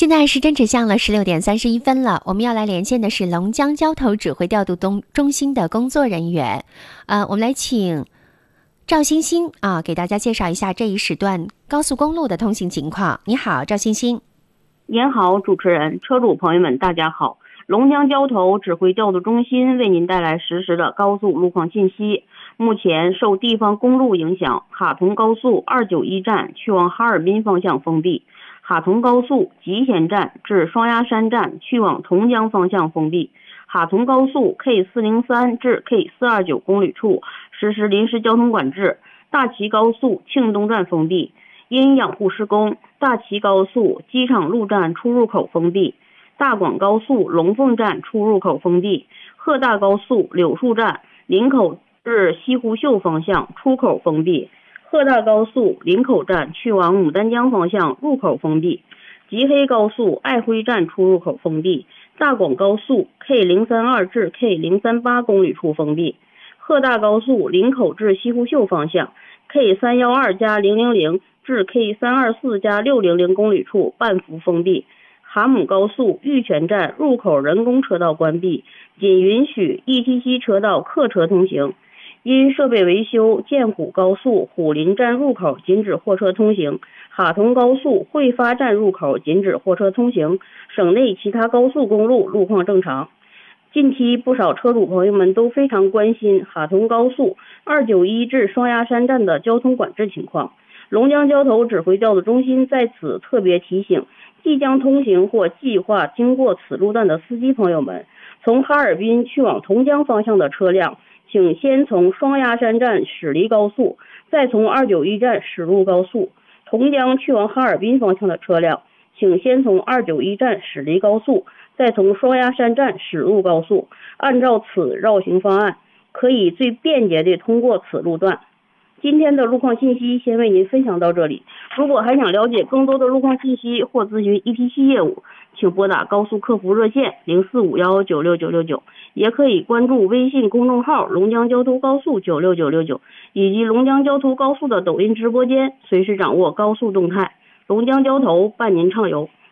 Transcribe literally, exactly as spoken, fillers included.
现在时针指向了十六点三十一分了，我们要来连线的是龙江交投指挥调度中中心的工作人员，呃，我们来请赵欣欣啊，给大家介绍一下这一时段高速公路的通行情况。你好，赵欣欣。 您好，主持人，车主朋友们，大家好。龙江交投指挥调度中心为您带来实时的高速路况信息。目前受地方公路影响，哈同高速二九一站去往哈尔滨方向封闭，哈同高速集贤站至双鸭山站去往同江方向封闭，哈同高速 K 四零三至 K 四二九公里处实施临时交通管制，大齐高速庆东站封闭，因养护施工，大齐高速机场路站出入口封闭，大广高速龙凤站出入口封闭，鹤大高速柳树站林口至西湖秀方向出口封闭，鹤大高速林口站去往牡丹江方向入口封闭，吉黑高速爱辉站出入口封闭，大广高速 K 零三二至 K 零三八公里处封闭，鹤大高速林口至西湖秀方向 K 三一二加零零零至 K 三二四加六零零公里处半幅封闭，哈姆高速玉泉站入口人工车道关闭，仅允许 E T C 车道客车通行。因设备维修，建虎高速虎林站入口禁止货车通行，哈同高速汇发站入口禁止货车通行，省内其他高速公路路况正常。近期不少车主朋友们都非常关心哈同高速二九一至双鸭山站的交通管制情况。龙江交投指挥调度中心在此特别提醒即将通行或计划经过此路段的司机朋友们，从哈尔滨去往同江方向的车辆，请先从双鸭山站驶离高速，再从二九一站驶入高速。同江去往哈尔滨方向的车辆，请先从二九一站驶离高速，再从双鸭山站驶入高速。按照此绕行方案，可以最便捷地通过此路段。今天的路况信息先为您分享到这里，如果还想了解更多的路况信息或咨询 E T C 业务，请拨打高速客服热线零四五幺九六九六九，也可以关注微信公众号龙江交通高速九六九六九以及龙江交通高速的抖音直播间，随时掌握高速动态。龙江交通伴您畅游。